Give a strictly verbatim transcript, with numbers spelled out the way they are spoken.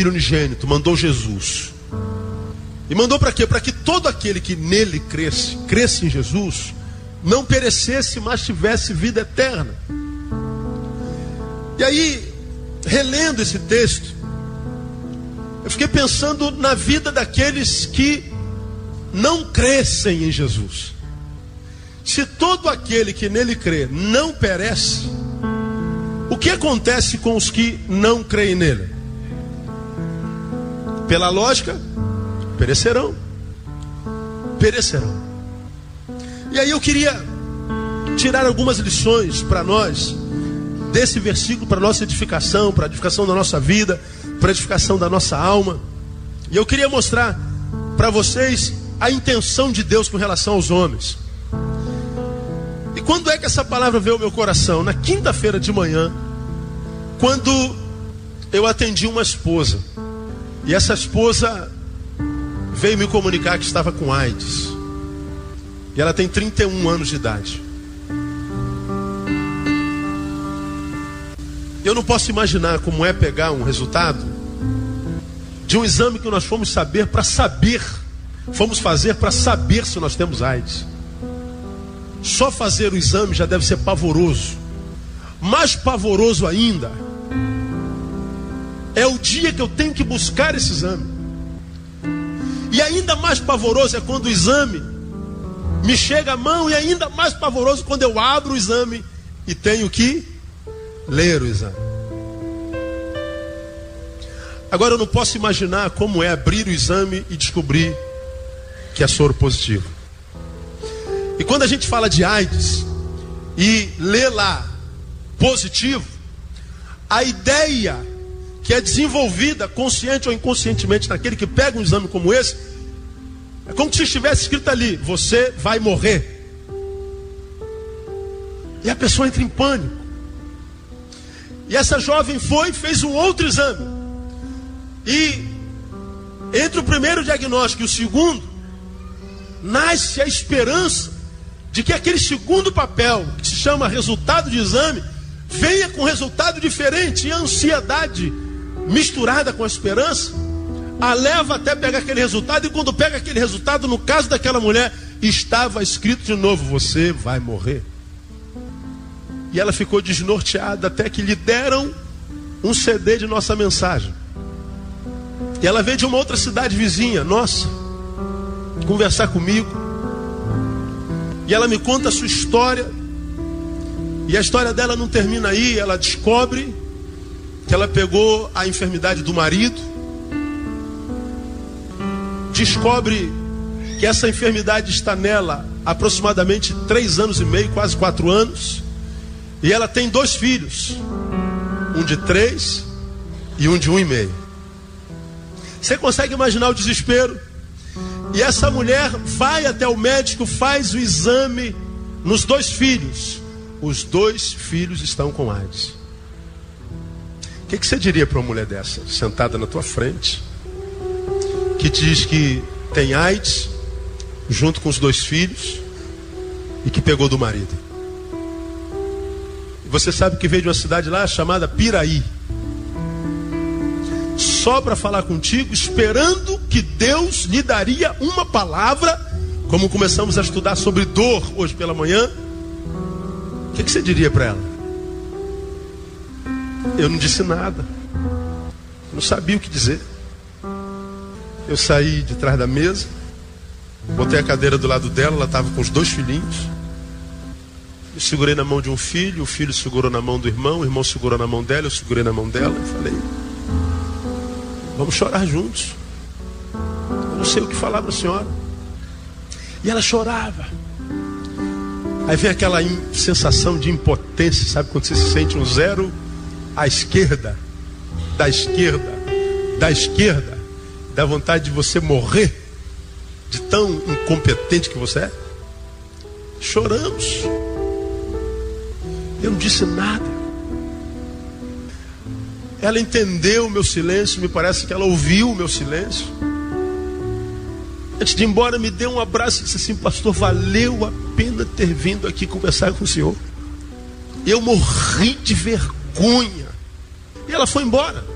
Filho unigênito, mandou Jesus. E mandou para quê? Para que todo aquele que nele cresce, cresce em Jesus, não perecesse, mas tivesse vida eterna. E aí, relendo esse texto, eu fiquei pensando na vida daqueles que não crescem em Jesus. Se todo aquele que nele crê não perece, o que acontece com os que não creem nele? Pela lógica, perecerão. Perecerão. E aí eu queria tirar algumas lições para nós desse versículo, para nossa edificação, para a edificação da nossa vida, para a edificação da nossa alma. E eu queria mostrar para vocês a intenção de Deus com relação aos homens. E quando é que essa palavra veio ao meu coração? Na quinta-feira de manhã, quando eu atendi uma esposa. E essa esposa veio me comunicar que estava com AIDS. E ela tem trinta e um anos de idade. Eu não posso imaginar como é pegar um resultado de um exame que nós fomos saber para saber, fomos fazer para saber se nós temos AIDS. Só fazer o exame já deve ser pavoroso. Mais pavoroso ainda é o dia que eu tenho que buscar esse exame. E ainda mais pavoroso é quando o exame me chega à mão, e ainda mais pavoroso quando eu abro o exame e tenho que ler o exame. Agora eu não posso imaginar como é abrir o exame e descobrir que é soro positivo. E quando a gente fala de AIDS e lê lá positivo, a ideia que é desenvolvida consciente ou inconscientemente naquele que pega um exame como esse, é como se estivesse escrito ali: você vai morrer. E a pessoa entra em pânico. E essa jovem foi e fez um outro exame. E entre o primeiro diagnóstico e o segundo, nasce a esperança de que aquele segundo papel, que se chama resultado de exame, venha com resultado diferente. E a ansiedade misturada com a esperança a leva até pegar aquele resultado. E quando pega aquele resultado, no caso daquela mulher, estava escrito de novo: você vai morrer. E ela ficou desnorteada até que lhe deram um C D de nossa mensagem. E ela veio de uma outra cidade vizinha, nossa, conversar comigo. E ela me conta a sua história. E a história dela não termina aí. Ela descobre que ela pegou a enfermidade do marido. Descobre que essa enfermidade está nela há aproximadamente três anos e meio, quase quatro anos. E ela tem dois filhos, um de três e um de um e meio. Você consegue imaginar o desespero? E essa mulher vai até o médico, faz o exame nos dois filhos. Os dois filhos estão com AIDS. O que, que você diria para uma mulher dessa, sentada na tua frente, que diz que tem AIDS, junto com os dois filhos, e que pegou do marido? Você sabe que veio de uma cidade lá chamada Piraí, só para falar contigo, esperando que Deus lhe daria uma palavra, como começamos a estudar sobre dor hoje pela manhã. O que, que você diria para ela? Eu não disse nada, não sabia o que dizer. Eu saí de trás da mesa, botei a cadeira do lado dela, ela estava com os dois filhinhos. Eu segurei na mão de um filho, o filho segurou na mão do irmão, o irmão segurou na mão dela, eu segurei na mão dela e falei: vamos chorar juntos. Eu não sei o que falar para a senhora. E ela chorava. Aí vem aquela sensação de impotência, sabe? Quando você se sente um zero à esquerda, da esquerda, da esquerda, dá vontade de você morrer, de tão incompetente que você é. Choramos. Eu não disse nada. Ela entendeu o meu silêncio, me parece que ela ouviu o meu silêncio. Antes de ir embora, me deu um abraço e disse assim: pastor, valeu a pena ter vindo aqui conversar com o senhor. Eu morri de vergonha. E ela foi embora.